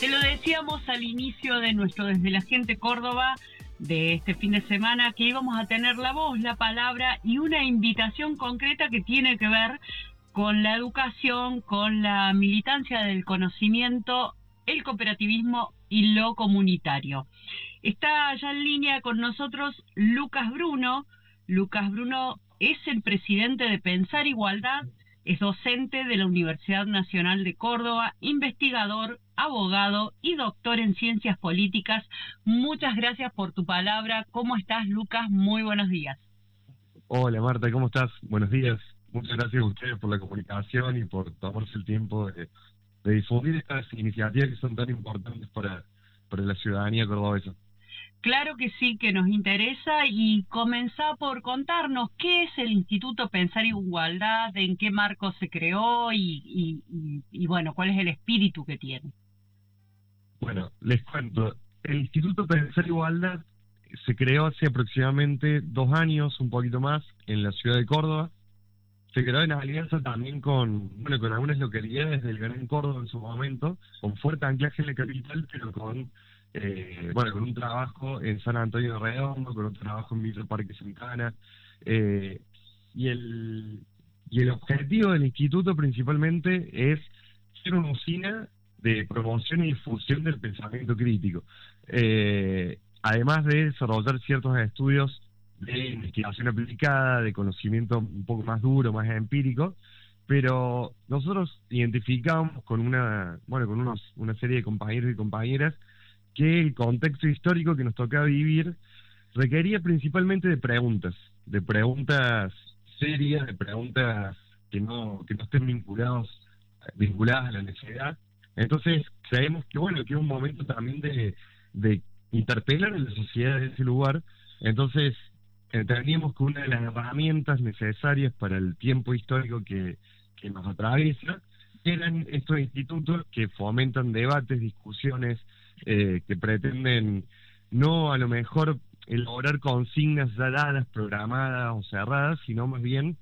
Te lo decíamos al inicio de nuestro Desde la Gente Córdoba de este fin de semana, que íbamos a tener la voz, la palabra y una invitación concreta que tiene que ver con la educación, con la militancia del conocimiento, el cooperativismo y lo comunitario. Está ya en línea con nosotros Lucas Bruno. Lucas Bruno es el presidente de Pensar Igualdad, es docente de la Universidad Nacional de Córdoba, investigador, abogado y doctor en ciencias políticas. Muchas gracias por tu palabra. ¿Cómo estás, Lucas? Muy buenos días. Hola Marta, ¿cómo estás? Buenos días. Muchas gracias a ustedes por la comunicación y por tomarse el tiempo de difundir estas iniciativas que son tan importantes para la ciudadanía cordobesa. Claro que sí, que nos interesa, y comenzá por contarnos qué es el Instituto Pensar Igualdad, en qué marco se creó y bueno, cuál es el espíritu que tiene. Bueno, les cuento. El Instituto Pensar Igualdad se creó hace aproximadamente 2 años, un poquito más, en la ciudad de Córdoba. Se creó en alianza también con algunas localidades del Gran Córdoba en su momento, con fuerte anclaje en la capital, pero con un trabajo en San Antonio de Redondo, con un trabajo en Villa Parque Santana. eh, y el objetivo del instituto principalmente es ser una usina de promoción y difusión del pensamiento crítico. Además de desarrollar ciertos estudios de investigación aplicada, de conocimiento un poco más duro, más empírico, pero nosotros identificamos con una serie de compañeros y compañeras que el contexto histórico que nos tocaba vivir requería principalmente de preguntas serias, de preguntas que no estén vinculadas a la necesidad. Entonces creemos que es un momento también de interpelar a la sociedad en ese lugar. Entonces entendíamos que una de las herramientas necesarias para el tiempo histórico que nos atraviesa eran estos institutos que fomentan debates, discusiones, que pretenden no a lo mejor elaborar consignas ya dadas, programadas o cerradas, sino más bien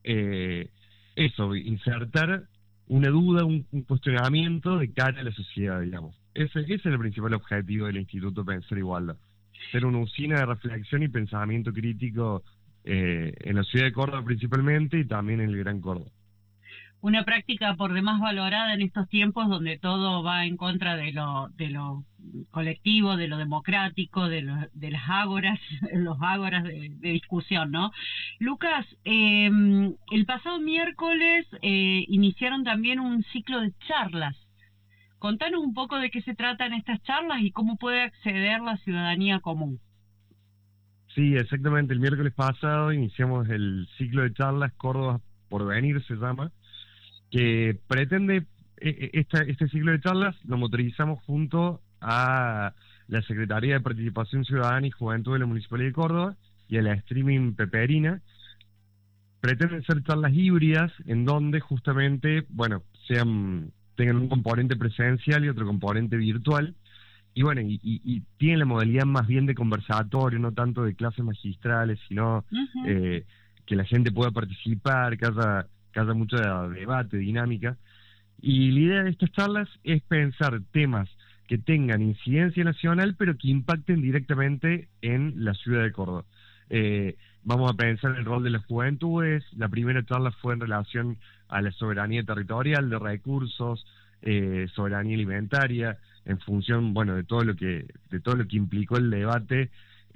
insertar una duda, un cuestionamiento de cara a la sociedad, digamos. Ese es el principal objetivo del Instituto Pensar Igualdad. Ser una usina de reflexión y pensamiento crítico en la ciudad de Córdoba principalmente y también en el Gran Córdoba. Una práctica por demás valorada en estos tiempos donde todo va en contra de lo colectivo, de lo democrático, de las ágoras, los ágoras de discusión, ¿no? Lucas, el pasado miércoles iniciaron también un ciclo de charlas. Contanos un poco de qué se tratan estas charlas y cómo puede acceder la ciudadanía común. Sí, exactamente. El miércoles pasado iniciamos el ciclo de charlas Córdoba por Venir, se llama, que pretende, este ciclo de charlas lo motorizamos junto a la Secretaría de Participación Ciudadana y Juventud de la Municipalidad de Córdoba y a la Streaming Peperina. Pretenden ser charlas híbridas en donde justamente, tengan un componente presencial y otro componente virtual. Y tienen la modalidad más bien de conversatorio, no tanto de clases magistrales, sino que la gente pueda participar, que haya mucho debate, dinámica. Y la idea de estas charlas es pensar temas que tengan incidencia nacional, pero que impacten directamente en la ciudad de Córdoba. Vamos a pensar el rol de las juventudes. La primera charla fue en relación a la soberanía territorial, de recursos, soberanía alimentaria, en función, de todo lo que implicó el debate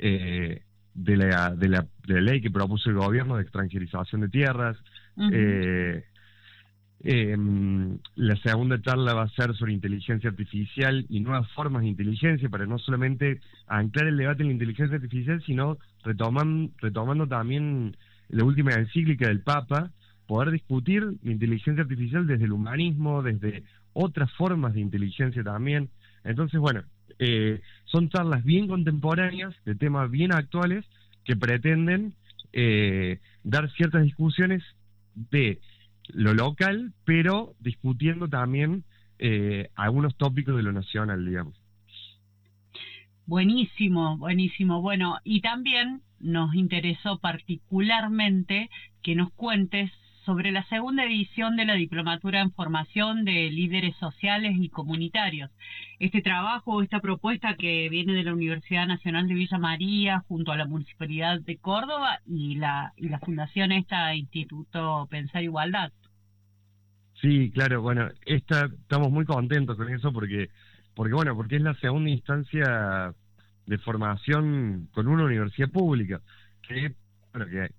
de la ley que propuso el gobierno de extranjerización de tierras. Uh-huh. La segunda charla va a ser sobre inteligencia artificial y nuevas formas de inteligencia, para no solamente anclar el debate en la inteligencia artificial, sino retomando también la última encíclica del Papa, poder discutir la inteligencia artificial desde el humanismo, desde otras formas de inteligencia también. Entonces, son charlas bien contemporáneas, de temas bien actuales, que pretenden dar ciertas discusiones de lo local, pero discutiendo también algunos tópicos de lo nacional, digamos. Buenísimo, buenísimo. Bueno, y también nos interesó particularmente que nos cuentes sobre la segunda edición de la Diplomatura en Formación de Líderes Sociales y Comunitarios. Este trabajo, esta propuesta que viene de la Universidad Nacional de Villa María junto a la Municipalidad de Córdoba y la fundación Instituto Pensar Igualdad. Sí, claro, bueno, estamos muy contentos con eso porque es la segunda instancia de formación con una universidad pública, que, bueno, que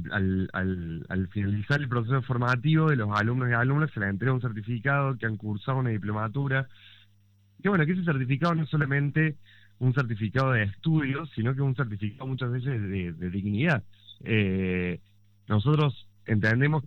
al finalizar el proceso formativo de los alumnos y alumnas se les entrega un certificado que han cursado una diplomatura, que bueno, que ese certificado no es solamente un certificado de estudio, sino que es un certificado muchas veces de dignidad. Nosotros entendemos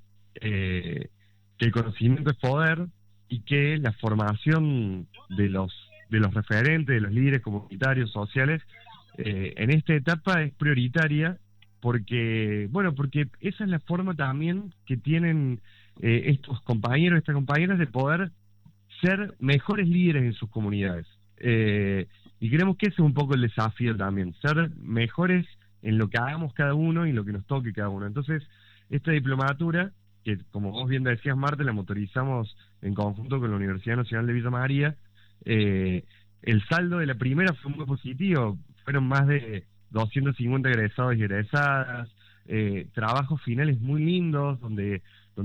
que el conocimiento es poder y que la formación de los referentes, de los líderes comunitarios, sociales, en esta etapa es prioritaria porque esa es la forma también que tienen estos compañeros, estas compañeras de poder ser mejores líderes en sus comunidades. Y creemos que ese es un poco el desafío también, ser mejores en lo que hagamos cada uno y en lo que nos toque cada uno. Entonces, esta diplomatura, que como vos bien decías, Marta, la motorizamos en conjunto con la Universidad Nacional de Villa María. El saldo de la primera fue muy positivo, fueron más de 250 egresados y egresadas, trabajos finales muy lindos, donde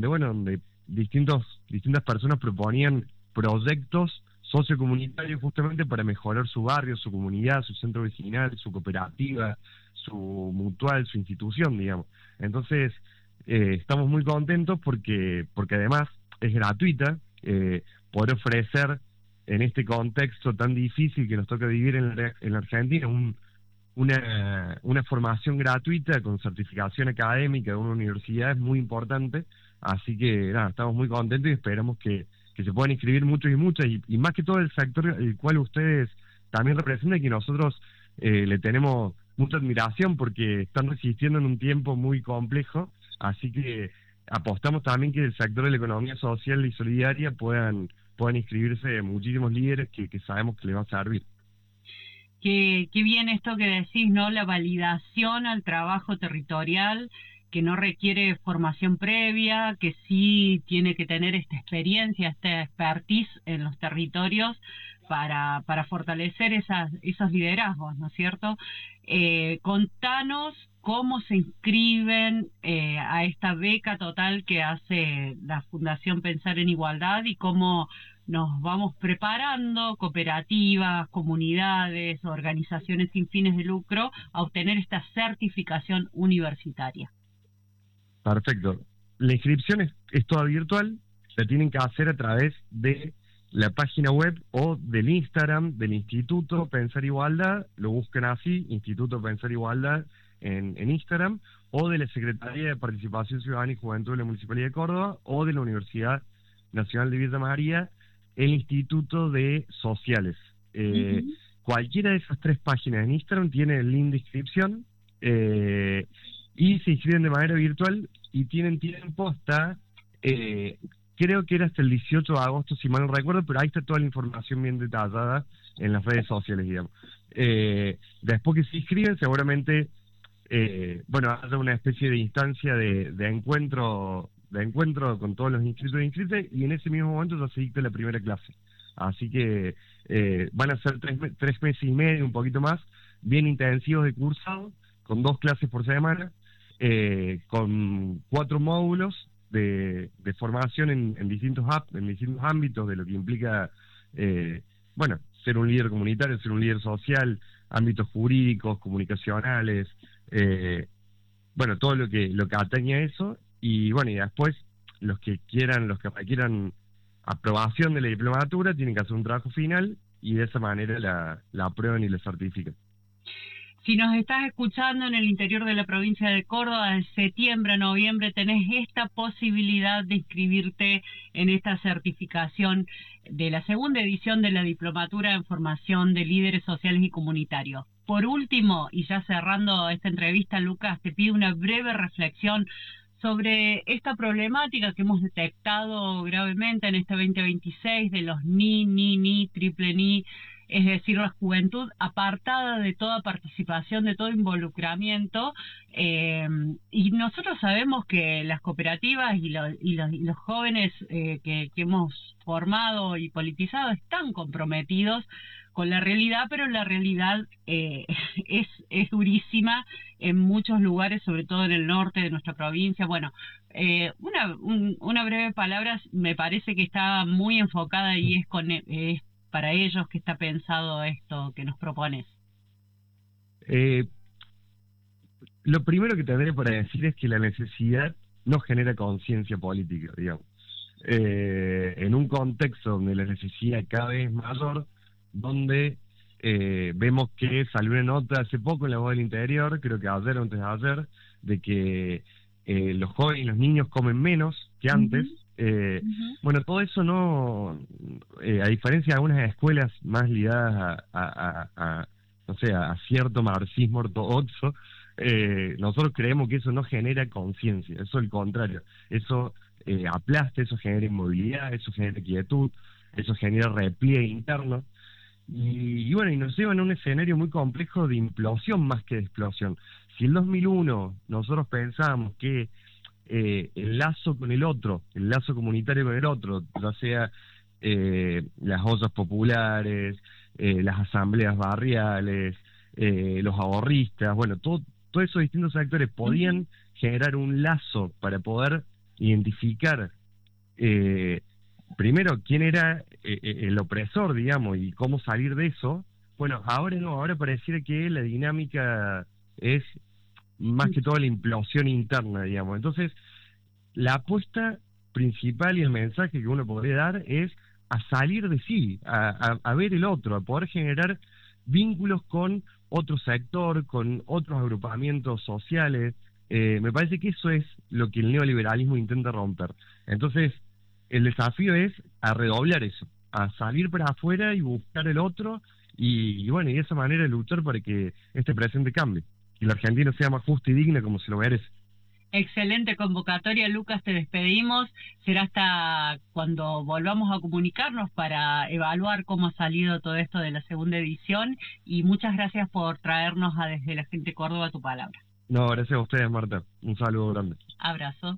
distintas personas proponían proyectos sociocomunitarios justamente para mejorar su barrio, su comunidad, su centro vecinal, su cooperativa, su mutual, su institución, digamos. Entonces, estamos muy contentos porque además es gratuita, poder ofrecer en este contexto tan difícil que nos toca vivir en la Argentina una formación gratuita con certificación académica de una universidad es muy importante. Así que nada, estamos muy contentos y esperamos que se puedan inscribir muchos y muchas, y más que todo el sector el cual ustedes también representan, y que nosotros le tenemos mucha admiración porque están resistiendo en un tiempo muy complejo. Así que apostamos también que el sector de la economía social y solidaria puedan inscribirse muchísimos líderes que sabemos que les va a servir. Qué bien esto que decís, ¿no? La validación al trabajo territorial, que no requiere formación previa, que sí tiene que tener esta experiencia, esta expertise en los territorios para fortalecer esos liderazgos, ¿no es cierto? Contanos cómo se inscriben a esta beca total que hace la Fundación Pensar en Igualdad y cómo nos vamos preparando, cooperativas, comunidades, organizaciones sin fines de lucro, a obtener esta certificación universitaria. Perfecto. La inscripción es toda virtual, la tienen que hacer a través de la página web o del Instagram del Instituto Pensar Igualdad, lo buscan así, Instituto Pensar Igualdad en Instagram, o de la Secretaría de Participación Ciudadana y Juventud de la Municipalidad de Córdoba, o de la Universidad Nacional de Villa María, el Instituto de Sociales. Cualquiera de esas tres páginas en Instagram tiene el link de inscripción, y se inscriben de manera virtual y tienen tiempo hasta, creo que era hasta el 18 de agosto, si mal no recuerdo, pero ahí está toda la información bien detallada en las redes sociales, digamos. Después que se inscriben, seguramente, haya una especie de instancia de encuentro con todos los inscritos e inscritas, y en ese mismo momento ya se dicta la primera clase. Así que van a ser 3 meses y medio, un poquito más, bien intensivos de cursado, con 2 clases por semana, con 4 módulos de formación en distintos ámbitos de lo que implica ser un líder comunitario, ser un líder social, ámbitos jurídicos, comunicacionales, todo lo que atañe a eso. Y después los que requieran aprobación de la diplomatura tienen que hacer un trabajo final y de esa manera la aprueban y la certifican. Si nos estás escuchando en el interior de la provincia de Córdoba, de septiembre a noviembre tenés esta posibilidad de inscribirte en esta certificación de la segunda edición de la Diplomatura en Formación de Líderes Sociales y Comunitarios. Por último, y ya cerrando esta entrevista, Lucas, te pido una breve reflexión sobre esta problemática que hemos detectado gravemente en este 2026 de los triple ni, es decir, la juventud apartada de toda participación, de todo involucramiento, y nosotros sabemos que las cooperativas y los jóvenes que hemos formado y politizado están comprometidos con la realidad, pero la realidad es durísima en muchos lugares, sobre todo en el norte de nuestra provincia. Bueno, una breve palabra me parece que está muy enfocada y es para ellos que está pensado esto que nos propones. Lo primero que tendré para decir es que la necesidad no genera conciencia política, digamos. En un contexto donde la necesidad cada vez es mayor, donde vemos que salió una nota hace poco en La Voz del Interior, creo que ayer o antes de ayer, de que los jóvenes y los niños comen menos que antes. Bueno, todo eso no, a diferencia de algunas escuelas más ligadas no sé, a cierto marxismo ortodoxo, nosotros creemos que eso no genera conciencia, eso al contrario, eso aplasta, eso genera inmovilidad, eso genera quietud, eso genera repliegue interno. Y bueno, y nos llevan a un escenario muy complejo de implosión más que de explosión. Si en 2001 nosotros pensábamos que el lazo con el otro, el lazo comunitario con el otro, ya sea las ollas populares, las asambleas barriales, los ahorristas, bueno, todos esos distintos actores podían generar un lazo para poder identificar primero quién era el opresor, digamos, y cómo salir de eso. Bueno, ahora no, ahora pareciera que la dinámica es más que todo la implosión interna, digamos. Entonces, la apuesta principal y el mensaje que uno podría dar es a salir de sí, a ver el otro, a poder generar vínculos con otro sector, con otros agrupamientos sociales. Me parece que eso es lo que el neoliberalismo intenta romper. Entonces, el desafío es a redoblar eso, a salir para afuera y buscar el otro, y bueno, y de esa manera luchar para que este presente cambie, y la Argentina sea más justa y digna como se lo merece. Excelente convocatoria, Lucas, te despedimos. Será hasta cuando volvamos a comunicarnos para evaluar cómo ha salido todo esto de la segunda edición, y muchas gracias por traernos a Desde la Gente Córdoba tu palabra. No, gracias a ustedes, Marta. Un saludo grande. Abrazo.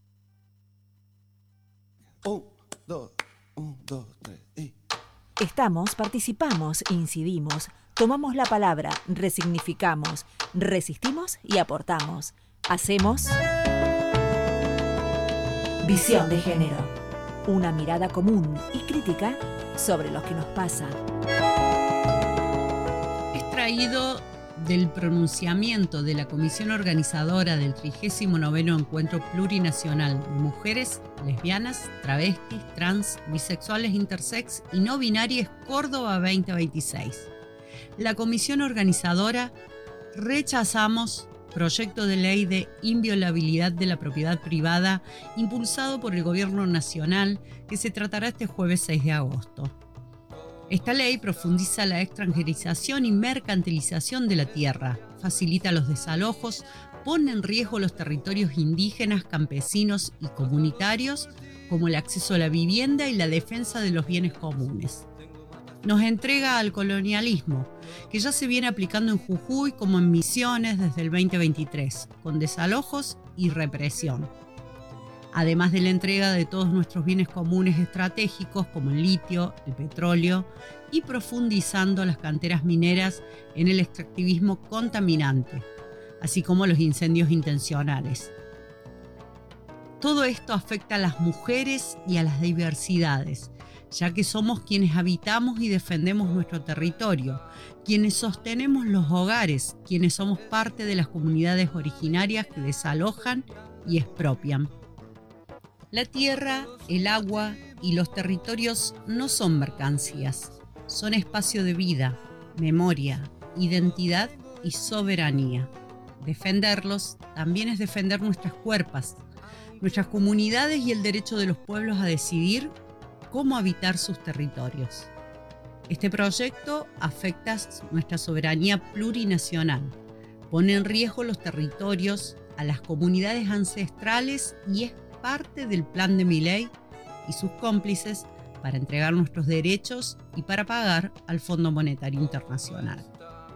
1, 2, 3. Estamos, participamos, incidimos, tomamos la palabra, resignificamos, resistimos y aportamos. Hacemos Visión de Género, una mirada común y crítica sobre lo que nos pasa. Extraído del pronunciamiento de la comisión organizadora del 39º Encuentro Plurinacional de Mujeres, Lesbianas, Travestis, Trans, Bisexuales, Intersex y No Binarias Córdoba 2026. La comisión organizadora rechazamos proyecto de ley de inviolabilidad de la propiedad privada impulsado por el Gobierno Nacional, que se tratará este jueves 6 de agosto. Esta ley profundiza la extranjerización y mercantilización de la tierra, facilita los desalojos, pone en riesgo los territorios indígenas, campesinos y comunitarios, como el acceso a la vivienda y la defensa de los bienes comunes. Nos entrega al colonialismo, que ya se viene aplicando en Jujuy como en Misiones desde el 2023, con desalojos y represión. Además de la entrega de todos nuestros bienes comunes estratégicos como el litio, el petróleo, y profundizando las canteras mineras en el extractivismo contaminante, así como los incendios intencionales. Todo esto afecta a las mujeres y a las diversidades, ya que somos quienes habitamos y defendemos nuestro territorio, quienes sostenemos los hogares, quienes somos parte de las comunidades originarias que desalojan y expropian. La tierra, el agua y los territorios no son mercancías, son espacio de vida, memoria, identidad y soberanía. Defenderlos también es defender nuestras cuerpos, nuestras comunidades y el derecho de los pueblos a decidir cómo habitar sus territorios. Este proyecto afecta nuestra soberanía plurinacional, pone en riesgo los territorios, a las comunidades ancestrales y es parte del plan de Milei y sus cómplices para entregar nuestros derechos y para pagar al Fondo Monetario Internacional.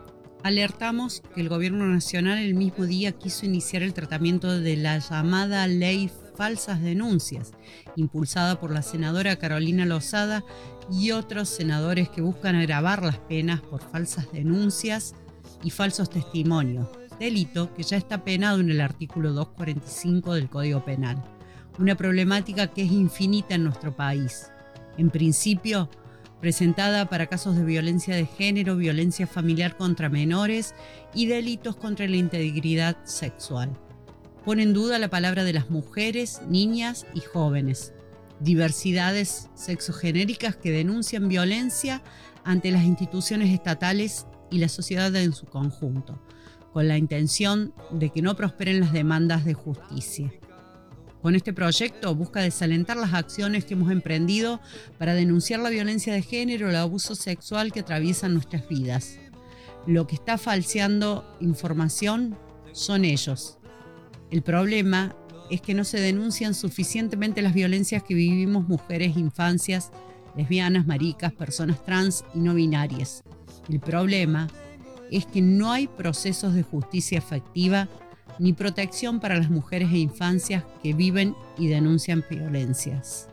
Alertamos que el Gobierno Nacional el mismo día quiso iniciar el tratamiento de la llamada Ley Falsas Denuncias, impulsada por la senadora Carolina Lozada y otros senadores que buscan agravar las penas por falsas denuncias y falsos testimonios, delito que ya está penado en el artículo 245 del Código Penal. Una problemática que es infinita en nuestro país. En principio, presentada para casos de violencia de género, violencia familiar contra menores y delitos contra la integridad sexual. Pone en duda la palabra de las mujeres, niñas y jóvenes. Diversidades sexogenéricas que denuncian violencia ante las instituciones estatales y la sociedad en su conjunto, con la intención de que no prosperen las demandas de justicia. Con este proyecto busca desalentar las acciones que hemos emprendido para denunciar la violencia de género o el abuso sexual que atraviesan nuestras vidas. Lo que está falseando información son ellos. El problema es que no se denuncian suficientemente las violencias que vivimos mujeres, infancias, lesbianas, maricas, personas trans y no binarias. El problema es que no hay procesos de justicia efectiva ni protección para las mujeres e infancias que viven y denuncian violencias.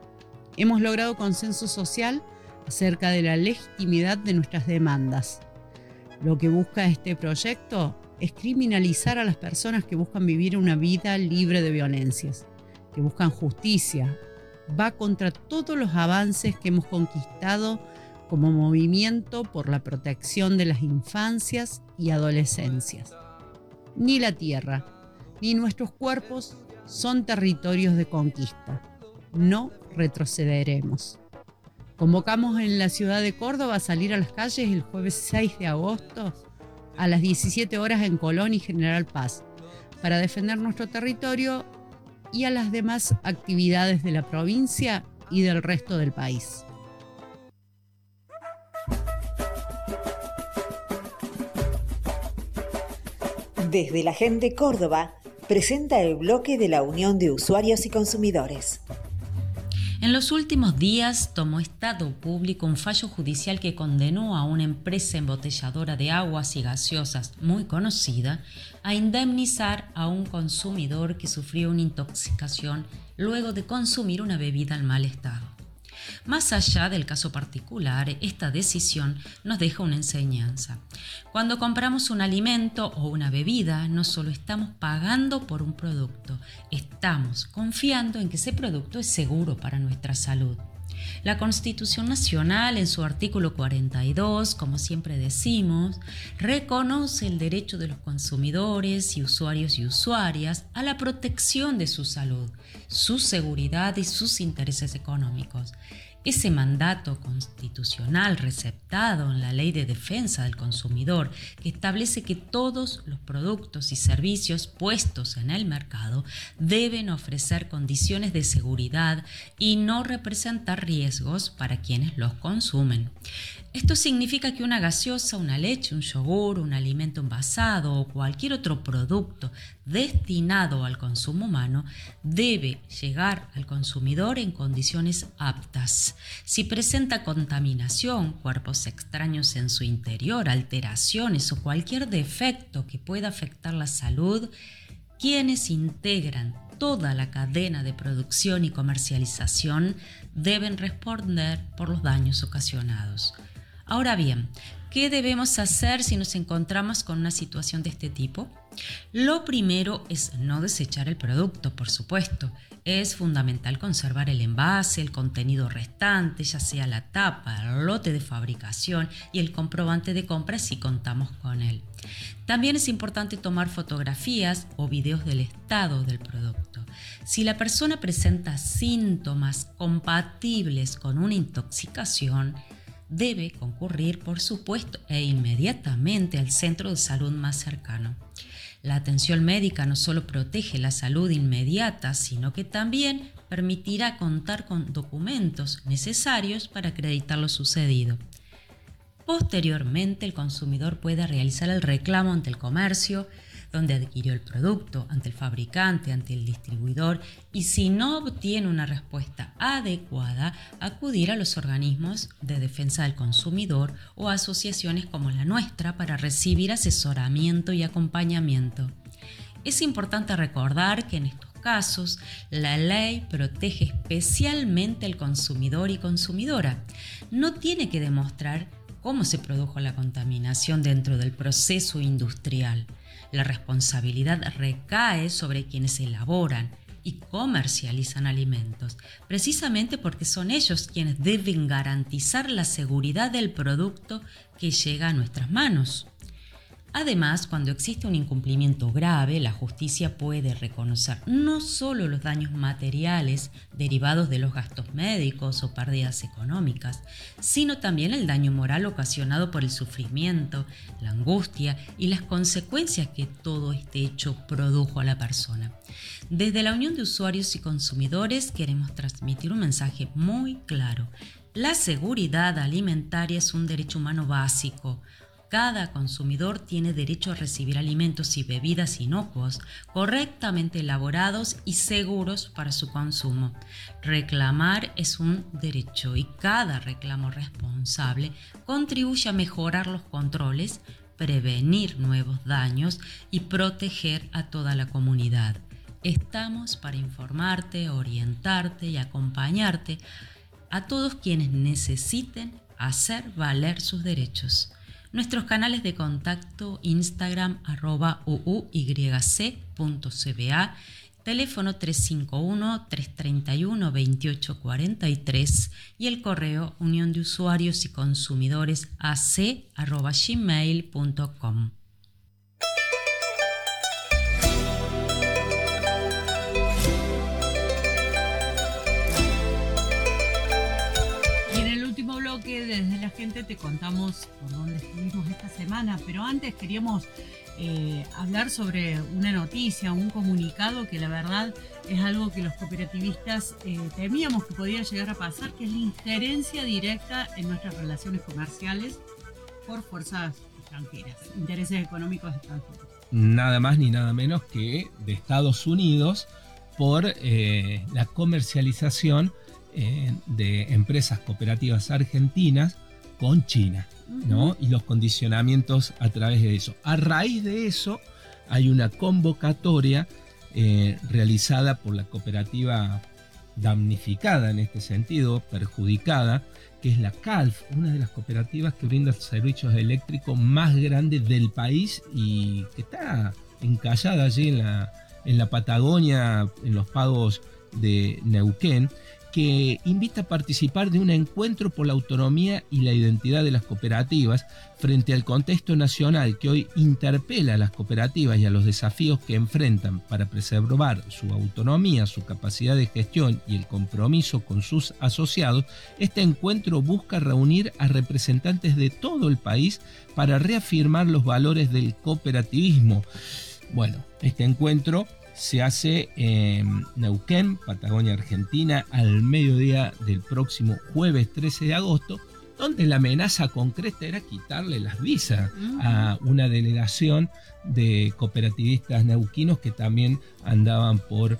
Hemos logrado consenso social acerca de la legitimidad de nuestras demandas. Lo que busca este proyecto es criminalizar a las personas que buscan vivir una vida libre de violencias, que buscan justicia. Va contra todos los avances que hemos conquistado como movimiento por la protección de las infancias y adolescencias. Ni la tierra, ni nuestros cuerpos son territorios de conquista. No retrocederemos. Convocamos en la ciudad de Córdoba a salir a las calles el jueves 6 de agosto a las 17 horas en Colón y General Paz para defender nuestro territorio y a las demás actividades de la provincia y del resto del país. Desde la Gente Córdoba presenta el bloque de la Unión de Usuarios y Consumidores. En los últimos días tomó estado público un fallo judicial que condenó a una empresa embotelladora de aguas y gaseosas muy conocida a indemnizar a un consumidor que sufrió una intoxicación luego de consumir una bebida en mal estado. Más allá del caso particular, esta decisión nos deja una enseñanza. Cuando compramos un alimento o una bebida, no solo estamos pagando por un producto, estamos confiando en que ese producto es seguro para nuestra salud. La Constitución Nacional, en su artículo 42, como siempre decimos, reconoce el derecho de los consumidores y usuarios y usuarias a la protección de su salud, su seguridad y sus intereses económicos. Ese mandato constitucional receptado en la Ley de Defensa del Consumidor, que establece que todos los productos y servicios puestos en el mercado deben ofrecer condiciones de seguridad y no representar riesgos para quienes los consumen. Esto significa que una gaseosa, una leche, un yogur, un alimento envasado o cualquier otro producto destinado al consumo humano debe llegar al consumidor en condiciones aptas. Si presenta contaminación, cuerpos extraños en su interior, alteraciones o cualquier defecto que pueda afectar la salud, quienes integran toda la cadena de producción y comercialización deben responder por los daños ocasionados. Ahora bien, ¿qué debemos hacer si nos encontramos con una situación de este tipo? Lo primero es no desechar el producto, por supuesto. Es fundamental conservar el envase, el contenido restante, ya sea la tapa, el lote de fabricación y el comprobante de compra si contamos con él. También es importante tomar fotografías o videos del estado del producto. Si la persona presenta síntomas compatibles con una intoxicación, debe concurrir, por supuesto, e inmediatamente al centro de salud más cercano. La atención médica no solo protege la salud inmediata, sino que también permitirá contar con documentos necesarios para acreditar lo sucedido. Posteriormente, el consumidor puede realizar el reclamo ante el comercio, dónde adquirió el producto, ante el fabricante, ante el distribuidor, y si no obtiene una respuesta adecuada, acudir a los organismos de defensa del consumidor o asociaciones como la nuestra para recibir asesoramiento y acompañamiento. Es importante recordar que en estos casos, la ley protege especialmente al consumidor y consumidora. No tiene que demostrar cómo se produjo la contaminación dentro del proceso industrial. La responsabilidad recae sobre quienes elaboran y comercializan alimentos, precisamente porque son ellos quienes deben garantizar la seguridad del producto que llega a nuestras manos. Además, cuando existe un incumplimiento grave, la justicia puede reconocer no solo los daños materiales derivados de los gastos médicos o pérdidas económicas, sino también el daño moral ocasionado por el sufrimiento, la angustia y las consecuencias que todo este hecho produjo a la persona. Desde la Unión de Usuarios y Consumidores queremos transmitir un mensaje muy claro. La seguridad alimentaria es un derecho humano básico. Cada consumidor tiene derecho a recibir alimentos y bebidas inocuos, correctamente elaborados y seguros para su consumo. Reclamar es un derecho y cada reclamo responsable contribuye a mejorar los controles, prevenir nuevos daños y proteger a toda la comunidad. Estamos para informarte, orientarte y acompañarte a todos quienes necesiten hacer valer sus derechos. Nuestros canales de contacto: Instagram @uyc.cba, teléfono 351-331-2843 y el correo unión de usuarios y consumidores ac@gmail.com. Desde la gente te contamos por dónde estuvimos esta semana, pero antes queríamos hablar sobre una noticia, un comunicado que la verdad es algo que los cooperativistas temíamos que podía llegar a pasar, que es la injerencia directa en nuestras relaciones comerciales por fuerzas extranjeras, intereses económicos extranjeros. Nada más ni nada menos que de Estados Unidos por la comercialización de empresas cooperativas argentinas con China, ¿no? Y los condicionamientos a través de eso. A raíz de eso hay una convocatoria realizada por la cooperativa damnificada en este sentido, perjudicada, que es la CALF, una de las cooperativas que brinda servicios eléctricos más grandes del país y que está encallada allí en la Patagonia, en los pagos de Neuquén, que invita a participar de un encuentro por la autonomía y la identidad de las cooperativas frente al contexto nacional que hoy interpela a las cooperativas y a los desafíos que enfrentan para preservar su autonomía, su capacidad de gestión y el compromiso con sus asociados. Este encuentro busca reunir a representantes de todo el país para reafirmar los valores del cooperativismo. Bueno, este encuentro se hace en Neuquén, Patagonia, Argentina, al mediodía del próximo jueves 13 de agosto, donde la amenaza concreta era quitarle las visas a una delegación de cooperativistas neuquinos que también andaban por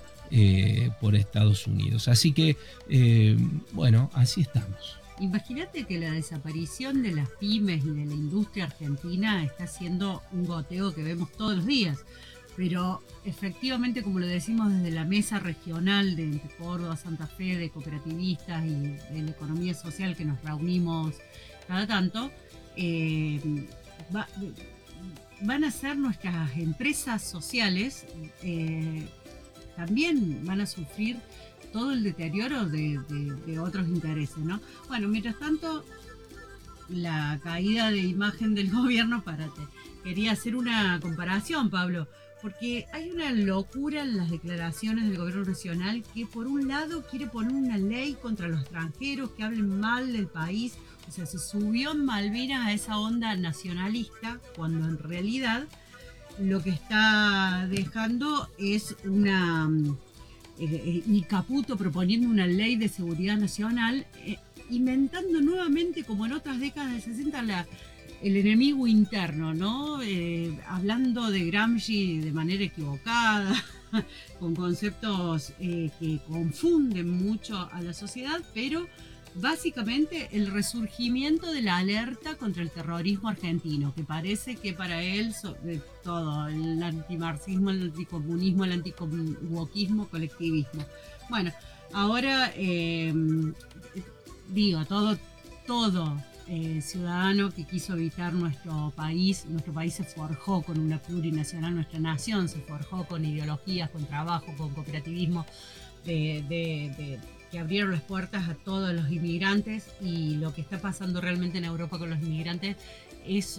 Estados Unidos. Así que, bueno, así estamos. Imagínate que la desaparición de las pymes y de la industria argentina está siendo un goteo que vemos todos los días. Pero efectivamente, como lo decimos desde la mesa regional de Córdoba, Santa Fe, de cooperativistas y de la economía social que nos reunimos cada tanto, van a ser nuestras empresas sociales, también van a sufrir todo el deterioro de otros intereses, ¿no? Bueno, mientras tanto, la caída de imagen del gobierno, quería hacer una comparación, Pablo, porque hay una locura en las declaraciones del gobierno nacional que por un lado quiere poner una ley contra los extranjeros que hablen mal del país, o sea, se subió en Malvinas a esa onda nacionalista, cuando en realidad lo que está dejando es y Caputo proponiendo una ley de seguridad nacional, inventando nuevamente, como en otras décadas del 60, el enemigo interno, ¿no? Hablando de Gramsci de manera equivocada, con conceptos que confunden mucho a la sociedad, pero básicamente el resurgimiento de la alerta contra el terrorismo argentino, que parece que para él sobre todo el antimarxismo, el anticomunismo, el antiwokismo, colectivismo. Bueno, ahora digo, todo ciudadano que quiso evitar nuestro país se forjó con una plurinacional, nuestra nación se forjó con ideologías, con trabajo, con cooperativismo, que abrieron las puertas a todos los inmigrantes, y lo que está pasando realmente en Europa con los inmigrantes es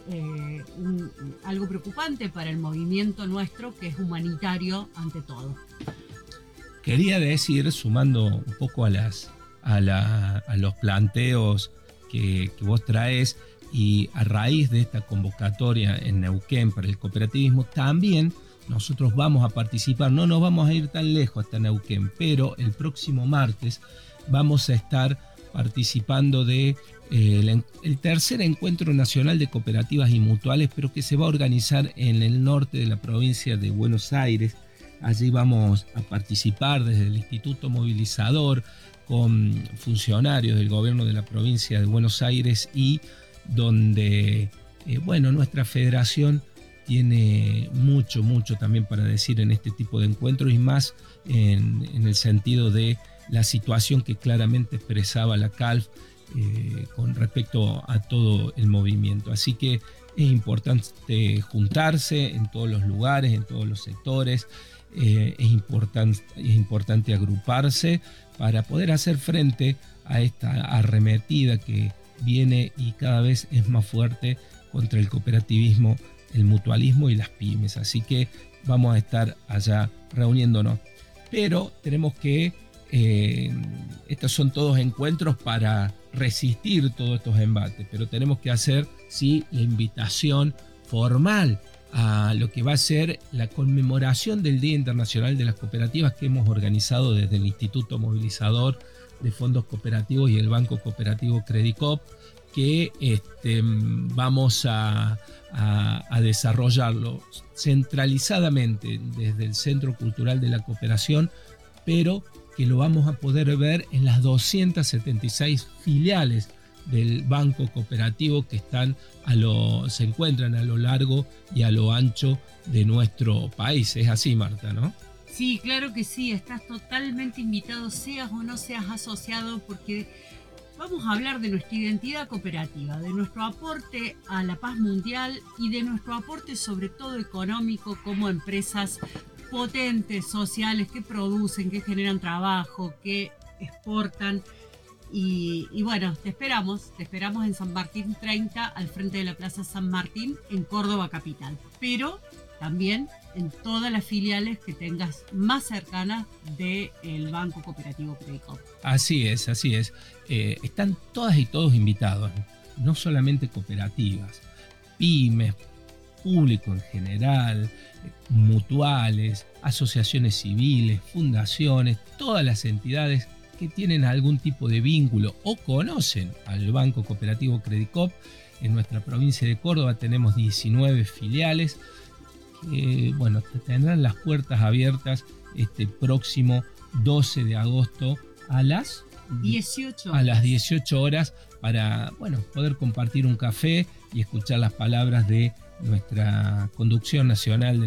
algo preocupante para el movimiento nuestro, que es humanitario ante todo. Quería decir, sumando un poco a los planteos que vos traes, y a raíz de esta convocatoria en Neuquén para el cooperativismo, también nosotros vamos a participar. No nos vamos a ir tan lejos hasta Neuquén, pero el próximo martes vamos a estar participando de el tercer encuentro nacional de cooperativas y mutuales, pero que se va a organizar en el norte de la provincia de Buenos Aires. Allí vamos a participar desde el Instituto Movilizador, con funcionarios del gobierno de la provincia de Buenos Aires, y donde nuestra federación tiene mucho también para decir en este tipo de encuentros, y más en el sentido de la situación que claramente expresaba la CALF con respecto a todo el movimiento. Así que es importante juntarse en todos los lugares, en todos los sectores. Es importante agruparse para poder hacer frente a esta arremetida que viene y cada vez es más fuerte contra el cooperativismo, el mutualismo y las pymes. Así que vamos a estar allá reuniéndonos. Pero tenemos que, estos son todos encuentros para resistir todos estos embates, pero tenemos que hacer, sí, la invitación formal a lo que va a ser la conmemoración del Día Internacional de las Cooperativas, que hemos organizado desde el Instituto Movilizador de Fondos Cooperativos y el Banco Cooperativo Credicop, que vamos a desarrollarlo centralizadamente desde el Centro Cultural de la Cooperación, pero que lo vamos a poder ver en las 276 filiales del Banco Cooperativo que se encuentran a lo largo y a lo ancho de nuestro país. Es así, Marta, ¿no? Sí, claro que sí, estás totalmente invitado, seas o no seas asociado, porque vamos a hablar de nuestra identidad cooperativa, de nuestro aporte a la paz mundial y de nuestro aporte sobre todo económico como empresas potentes, sociales, que producen, que generan trabajo, que exportan. Y bueno, te esperamos en San Martín 30, al frente de la Plaza San Martín, en Córdoba capital. Pero también en todas las filiales que tengas más cercanas del Banco Cooperativo Credicop. Así es. Están todas y todos invitados, no solamente cooperativas, pymes, público en general, mutuales, asociaciones civiles, fundaciones, todas las entidades que tienen algún tipo de vínculo o conocen al Banco Cooperativo Credicop. En nuestra provincia de Córdoba tenemos 19 filiales que tendrán las puertas abiertas este próximo 12 de agosto a las 18 horas para poder compartir un café y escuchar las palabras de nuestra conducción nacional